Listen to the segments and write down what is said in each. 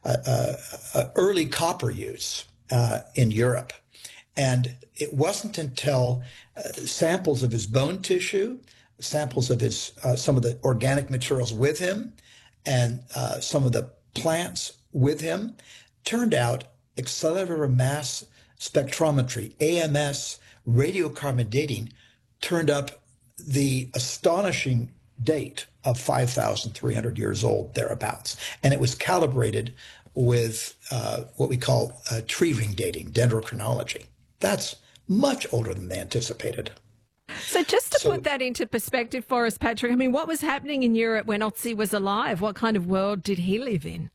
early copper use in Europe. And it wasn't until samples of his bone tissue, samples of his some of the organic materials with him, and some of the plants with him, turned out accelerated mass spectrometry, AMS, radiocarbon dating, turned up the astonishing date of 5,300 years old, thereabouts. And it was calibrated with what we call tree ring dating, dendrochronology. That's much older than they anticipated. So just to put that into perspective for us, Patrick, I mean, what was happening in Europe when Otzi was alive? What kind of world did he live in?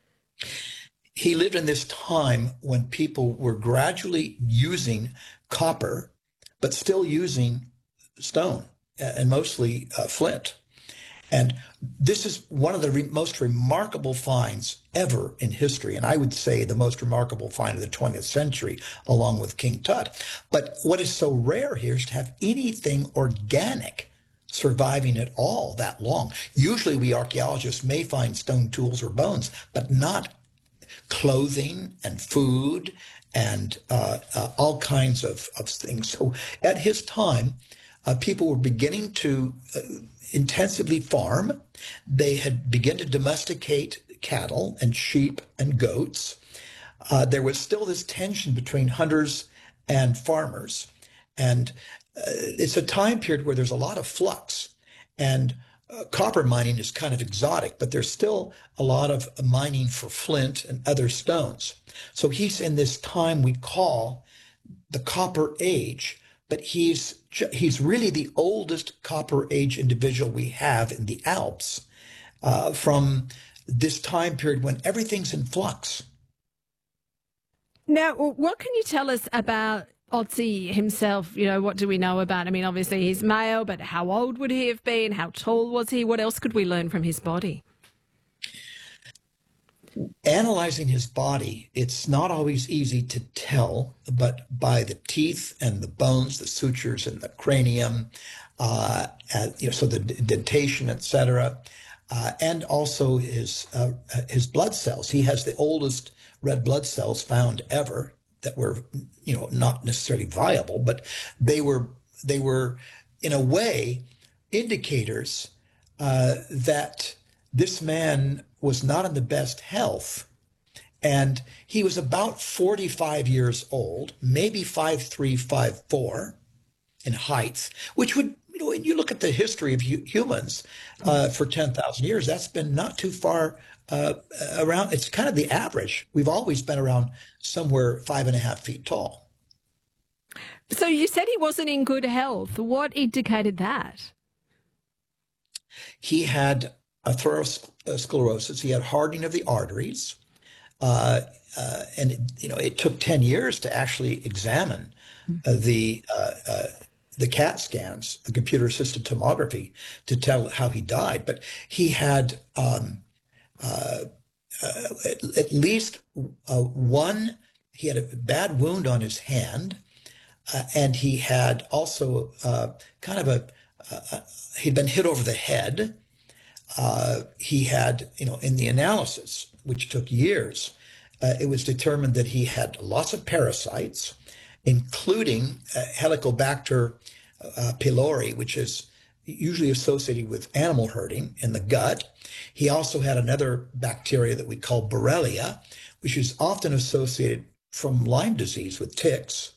He lived in this time when people were gradually using copper, but still using stone and mostly flint. And this is one of the most remarkable finds ever in history. And I would say the most remarkable find of the 20th century, along with King Tut. But what is so rare here is to have anything organic surviving at all that long. Usually we archaeologists may find stone tools or bones, but not clothing and food and all kinds of things. So at his time, people were beginning to intensively farm. They had begun to domesticate cattle and sheep and goats. There was still this tension between hunters and farmers. And it's a time period where there's a lot of flux. And copper mining is kind of exotic, but there's still a lot of mining for flint and other stones. So he's in this time we call the Copper Age, but he's really the oldest Copper Age individual we have in the Alps from this time period when everything's in flux. Now, what can you tell us about Otzi himself? You know, what do we know about? I mean, obviously he's male, but how old would he have been? How tall was he? What else could we learn from his body? Analyzing his body, it's not always easy to tell, but by the teeth and the bones, the sutures in the cranium, so the dentation, etc., and also his blood cells. He has the oldest red blood cells found ever that were, not necessarily viable, but they were in a way indicators that this man was not in the best health. And he was about 45 years old, maybe 5'3", 5'4" in height, which would, when you look at the history of humans for 10,000 years, that's been not too far around. It's kind of the average. We've always been around somewhere 5.5 feet tall. So you said he wasn't in good health. What indicated that? He had atherosclerosis. He had hardening of the arteries. And it took 10 years to actually examine the CAT scans, the computer-assisted tomography, to tell how he died. But he had at least he had a bad wound on his hand, and he had also he'd been hit over the head. He had, in the analysis, which took years, it was determined that he had lots of parasites, including Helicobacter pylori, which is usually associated with animal herding in the gut. He also had another bacteria that we call Borrelia, which is often associated from Lyme disease with ticks.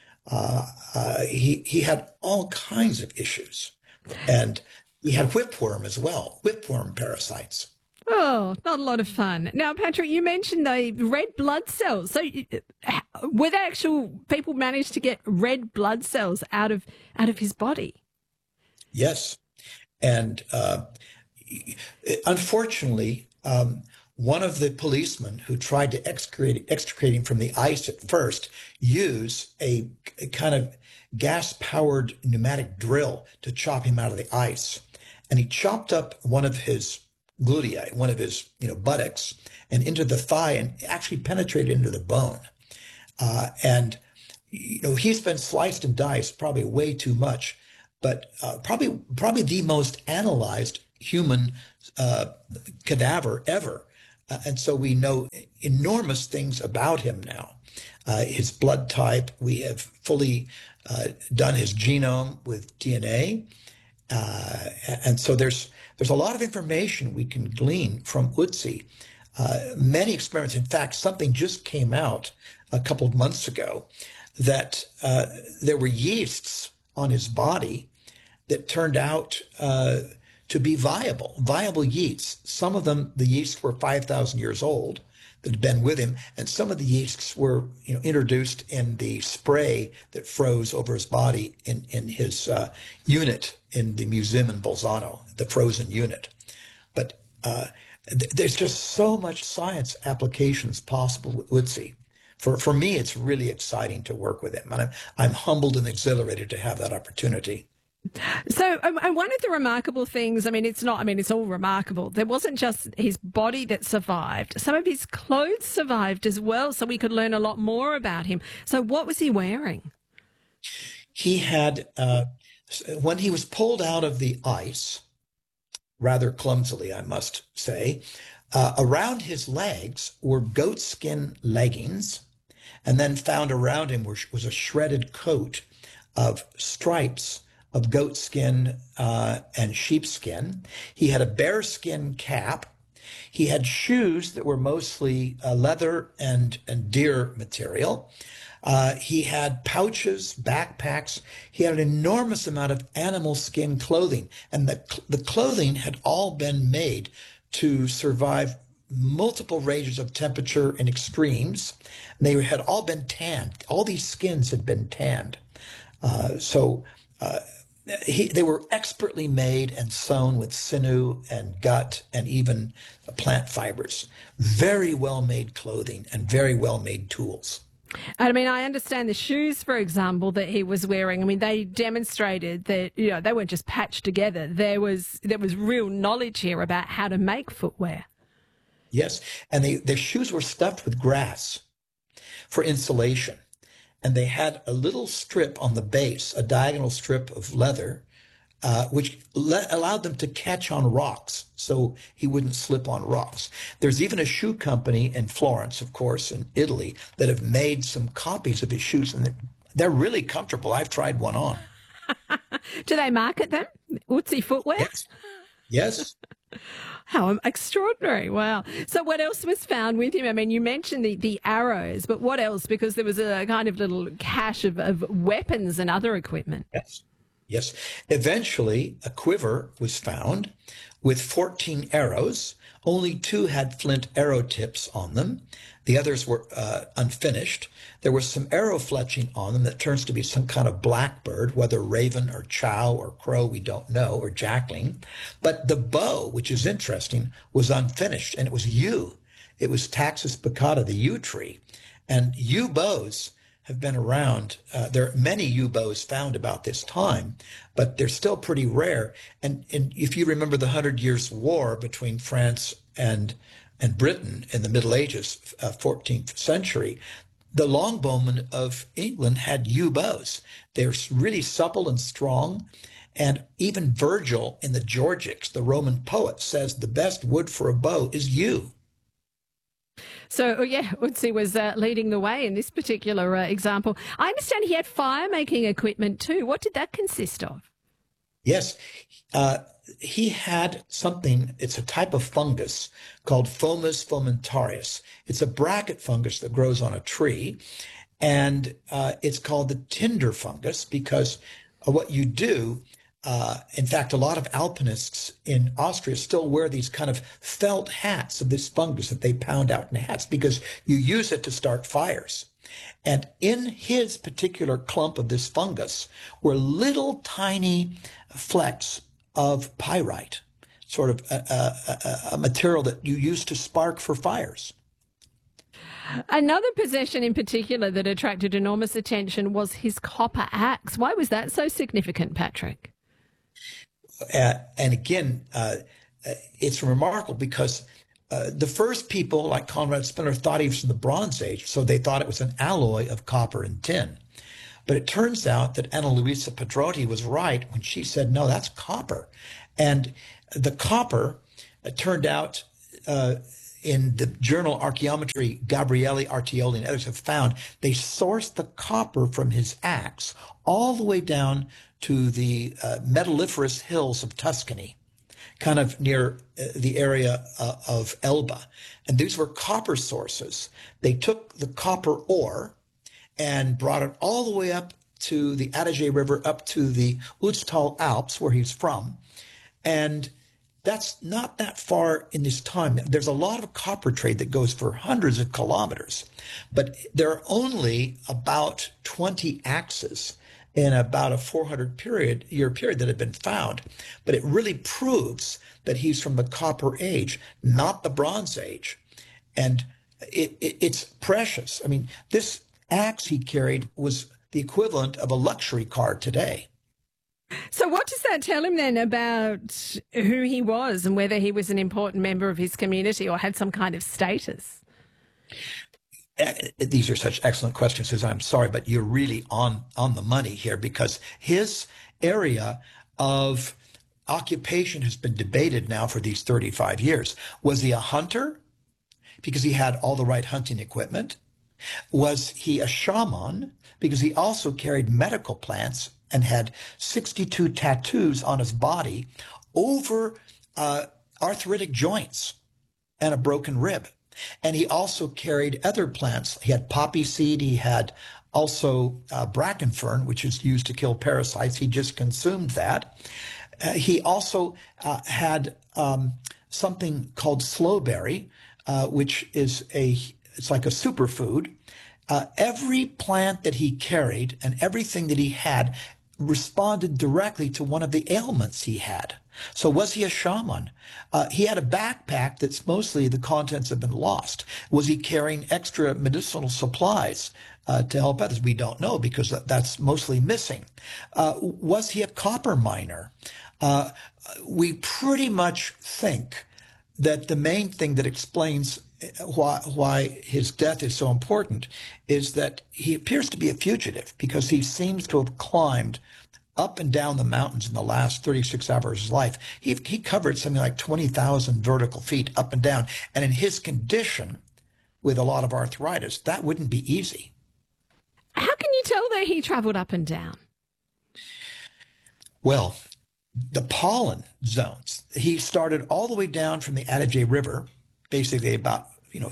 He had all kinds of issues. And he had whipworm as well, whipworm parasites. Oh, not a lot of fun. Now, Patrick, you mentioned the red blood cells. So were the actual people managed to get red blood cells out of his body? Yes. And unfortunately, one of the policemen who tried to extricate him from the ice at first used a kind of gas-powered pneumatic drill to chop him out of the ice. And he chopped up one of his gluteae, one of his buttocks, and into the thigh, and actually penetrated into the bone. And he's been sliced and diced probably way too much, but probably the most analyzed human cadaver ever. And so we know enormous things about him now. His blood type, we have fully done his genome with DNA. And so there's a lot of information we can glean from Ötzi. Many experiments, in fact, something just came out a couple of months ago that there were yeasts on his body that turned out to be viable yeasts. Some of them, the yeasts were 5,000 years old that had been with him, and some of the yeasts were introduced in the spray that froze over his body in his unit in the museum in Bolzano, the frozen unit. But there's just so much science applications possible with Ötzi. For me, it's really exciting to work with him, and I'm humbled and exhilarated to have that opportunity. So one of the remarkable things, it's all remarkable. There wasn't just his body that survived. Some of his clothes survived as well, so we could learn a lot more about him. So what was he wearing? He had, when he was pulled out of the ice, rather clumsily, I must say, around his legs were goatskin leggings, and then found around him was a shredded coat of stripes of goatskin and sheepskin. He had a bearskin cap. He had shoes that were mostly leather and deer material. He had pouches, backpacks. He had an enormous amount of animal skin clothing, and the clothing had all been made to survive multiple ranges of temperature and extremes. And they had all been tanned. All these skins had been tanned. They were expertly made and sewn with sinew and gut and even plant fibers. Very well-made clothing and very well-made tools. I understand the shoes, for example, that he was wearing. They demonstrated that they weren't just patched together. There was real knowledge here about how to make footwear. Yes, and their shoes were stuffed with grass for insulation. And they had a little strip on the base, a diagonal strip of leather, which allowed them to catch on rocks so he wouldn't slip on rocks. There's even a shoe company in Florence, of course, in Italy, that have made some copies of his shoes, and they're really comfortable. I've tried one on. Do they market them? Ötzi footwear? Yes. Yes. How extraordinary. Wow. So what else was found with him? You mentioned the arrows, but what else? Because there was a kind of little cache of weapons and other equipment. Yes. Yes. Eventually, a quiver was found with 14 arrows. Only 2 had flint arrow tips on them. The others were unfinished. There was some arrow fletching on them that turns to be some kind of blackbird, whether raven or chow or crow, we don't know, or jackling. But the bow, which is interesting, was unfinished, and it was yew. It was Taxus baccata, the yew tree. And yew bows have been around. There are many yew bows found about this time, but they're still pretty rare. And if you remember the 100 Years' War between France and Britain in the Middle Ages, 14th century, the longbowmen of England had yew bows. They're really supple and strong. And even Virgil in the Georgics, the Roman poet, says the best wood for a bow is yew. So, Ötzi was leading the way in this particular example. I understand he had fire-making equipment too. What did that consist of? Yes, he had something, it's a type of fungus called Fomus fomentarius. It's a bracket fungus that grows on a tree, and it's called the tinder fungus because what you do, in fact, a lot of alpinists in Austria still wear these kind of felt hats of this fungus that they pound out in hats because you use it to start fires. And in his particular clump of this fungus were little tiny flecks of pyrite, sort of a material that you use to spark for fires. Another possession in particular that attracted enormous attention was his copper axe. Why was that so significant, Patrick? And again, it's remarkable because the first people like Conrad Spindler thought he was from the Bronze Age, so they thought it was an alloy of copper and tin. But it turns out that Ana Luisa Pedrotti was right when she said, no, that's copper. And the copper, it turned out, in the journal Archaeometry, Gabriele Artioli and others have found they sourced the copper from his axe all the way down to the metalliferous hills of Tuscany, kind of near the area of Elba. And these were copper sources. They took the copper ore and brought it all the way up to the Adige River, up to the Utztal Alps, where he's from. And that's not that far in this time. There's a lot of copper trade that goes for hundreds of kilometers, but there are only about 20 axes in about a 400-year period that have been found. But it really proves that he's from the Copper Age, not the Bronze Age. And it's precious. I mean, this axe he carried was the equivalent of a luxury car today. So what does that tell him then about who he was and whether he was an important member of his community or had some kind of status? These are such excellent questions, Susan. I'm sorry, but you're really on the money here, because his area of occupation has been debated now for these 35 years. Was he a hunter because he had all the right hunting equipment? Was he a shaman because he also carried medical plants and had 62 tattoos on his body over arthritic joints and a broken rib? And he also carried other plants. He had poppy seed. He had also bracken fern, which is used to kill parasites. He just consumed that. He also had something called slowberry, which is it's like a superfood. Every plant that he carried and everything that he had responded directly to one of the ailments he had. So was he a shaman? He had a backpack that's mostly the contents have been lost. Was he carrying extra medicinal supplies to help others? We don't know, because that's mostly missing. Was he a copper miner? We pretty much think that the main thing that explains why his death is so important is that he appears to be a fugitive, because he seems to have climbed up and down the mountains in the last 36 hours of his life. He covered something like 20,000 vertical feet up and down. And in his condition, with a lot of arthritis, that wouldn't be easy. How can you tell that he traveled up and down? Well, the pollen zones, he started all the way down from the Adige River, basically about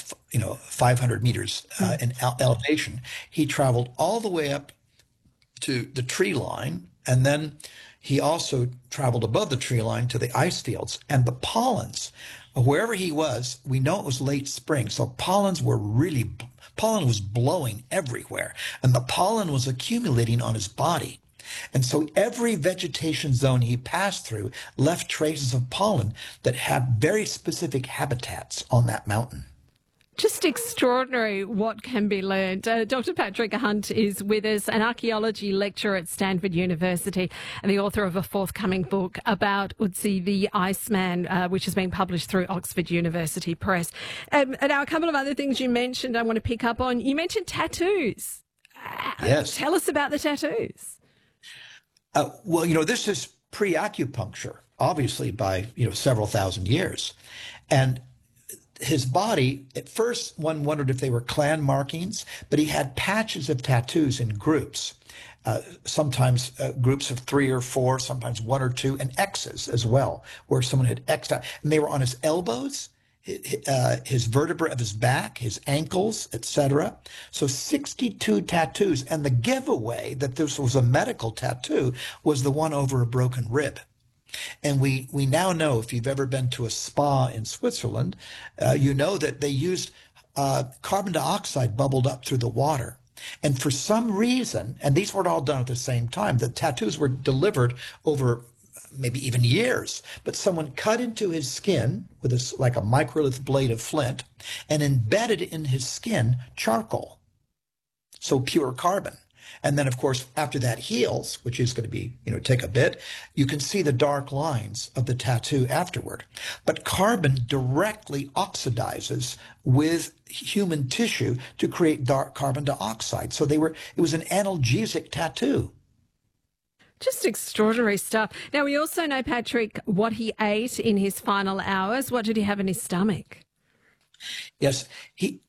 500 meters in elevation. He traveled all the way up to the tree line, and then he also traveled above the tree line to the ice fields. And the pollens, wherever he was, we know it was late spring, so pollen was blowing everywhere, and the pollen was accumulating on his body. And so every vegetation zone he passed through left traces of pollen that have very specific habitats on that mountain. Just extraordinary what can be learned. Dr. Patrick Hunt is with us, an archaeology lecturer at Stanford University and the author of a forthcoming book about Ötzi the Iceman, which is being published through Oxford University Press. And now a couple of other things you mentioned I want to pick up on. You mentioned tattoos. Yes. Tell us about the tattoos. Well, this is pre-acupuncture, obviously, by several thousand years. And his body, at first one wondered if they were clan markings, but he had patches of tattoos in groups, sometimes groups of 3 or 4, sometimes 1 or 2, and X's as well, where someone had X'd out. And they were on his elbows, his vertebrae of his back, his ankles, etc. So 62 tattoos. And the giveaway that this was a medical tattoo was the one over a broken rib. And we now know, if you've ever been to a spa in Switzerland, you know that they used carbon dioxide bubbled up through the water. And for some reason, and these weren't all done at the same time, the tattoos were delivered over maybe even years, but someone cut into his skin with like a microlith blade of flint and embedded in his skin charcoal, so pure carbon. And then, of course, after that heals, which is going to be, take a bit, you can see the dark lines of the tattoo afterward. But carbon directly oxidizes with human tissue to create dark carbon dioxide. So it was an analgesic tattoo. Just extraordinary stuff. Now, we also know, Patrick, what he ate in his final hours. What did he have in his stomach? Yes, he